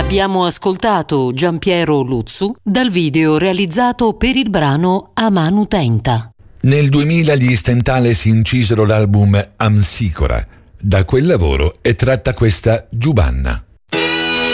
Abbiamo ascoltato Giampiero Luzzu dal video realizzato per il brano A Manu Tenta. Nel 2000 gli Stentales incisero l'album Amsicora. Da quel lavoro è tratta questa Giubanna.